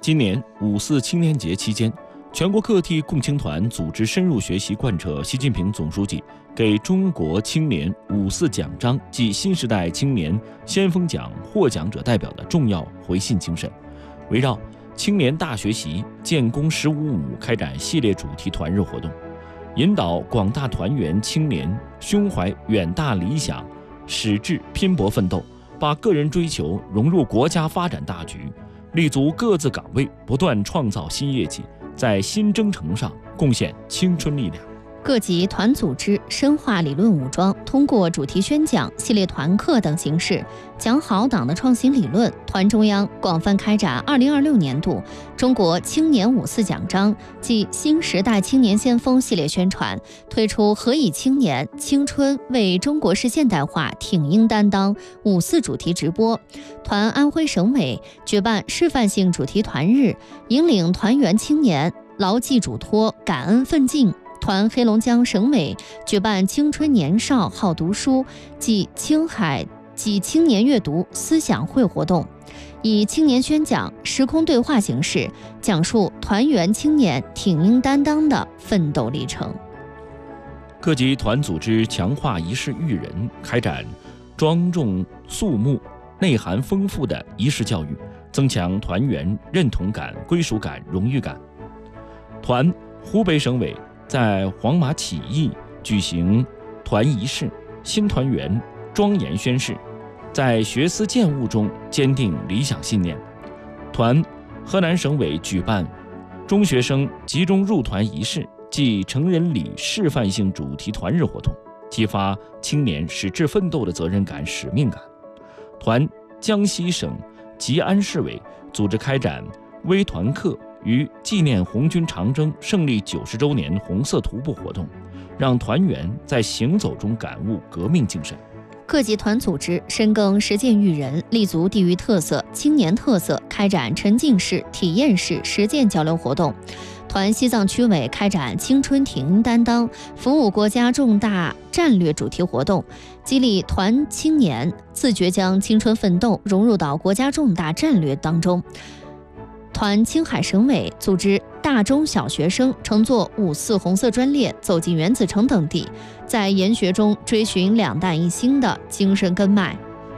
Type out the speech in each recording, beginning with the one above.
今年5·4青年节期间，全国各地共青团组织深入学习贯彻习近平总书记给中国青年5·4奖章暨新时代青年先锋奖获奖者代表的重要回信精神，围绕青年大学习建功15·5开展系列主题团日活动，引导广大团员青年胸怀远大理想，矢志拼搏奋斗，把个人追求融入国家发展大局，立足各自岗位，不断创造新业绩，在新征程上贡献青春力量。 各级团组织深化理论武装，通过主题宣讲、系列团课等形式，讲好党的创新理论。团中央广泛开展2026年度中国青年5·4奖章暨新时代青年先锋系列宣传，推出何以青年青春为中国式现代化挺膺担当5·4主题直播。团安徽省委举办示范性主题团日，引领团员青年牢记嘱托，感恩奋进。团黑龙江省委举办青春年少好读书暨青海及青年阅读思想会活动，以青年宣讲、时空对话形式讲述团员青年挺膺担当的奋斗历程。 各级团组织强化仪式育人，开展庄重肃穆、内涵丰富的仪式教育，增强团员认同感、归属感、荣誉感。团湖北省委在黄马起义举行团仪式，新团员庄严宣誓，在学思践悟中坚定理想信念。团河南省委举办中学生集中入团仪式暨成人礼示范性主题团日活动，激发青年矢志奋斗的责任感、使命感。团江西省吉安市委组织开展微团课于纪念红军长征胜利90周年红色徒步活动，让团员在行走中感悟革命精神。 各级团组织深耕实践育人，立足地域特色、青年特色，开展沉浸式、体验式实践交流活动。团西藏区委开展青春挺膺担当、服务国家重大战略主题活动，激励团青年自觉将青春奋斗融入到国家重大战略当中。团青海省委组织大中小学生乘坐5·4红色专列走进原子城等地，在研学中追寻两弹一星的精神根脉。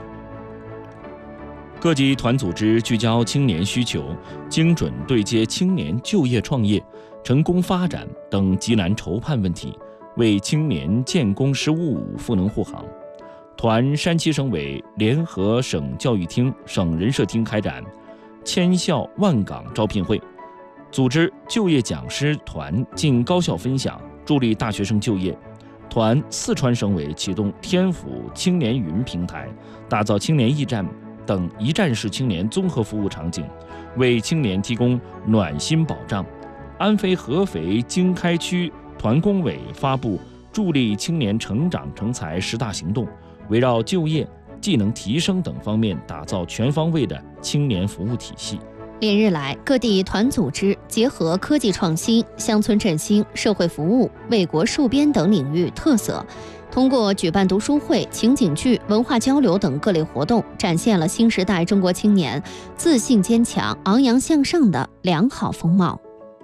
各级团组织聚焦青年需求，精准对接青年就业创业、成功发展等急难愁盼问题，为青年建功15·5赋能护航。团山西省委联合省教育厅、省人社厅开展千校万岗招聘会，组织就业讲师团进高校分享，助力大学生就业。团四川省委启动天府青年云平台，打造青年驿站等一站式青年综合服务场景，为青年提供暖心保障。安徽合肥经开区团工委发布助力青年成长成才10大行动，围绕就业、技能提升等方面打造全方位的青年服务体系。 连日来，各地团组织结合科技创新、乡村振兴、社会服务、为国戍边等领域特色，通过举办读书会、情景剧、文化交流等各类活动，展现了新时代中国青年自信坚强、昂扬向上的良好风貌。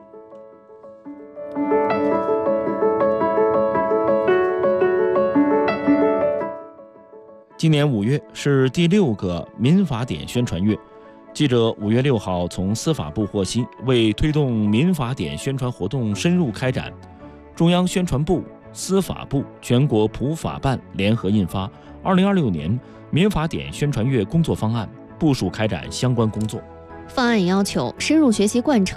今年5月是第6个民法典宣传月。记者5月6号从司法部获悉，为推动民法典宣传活动深入开展，中央宣传部、司法部、全国普法办联合印发2026年民法典宣传月工作方案，部署开展相关工作。 方案要求深入学习贯彻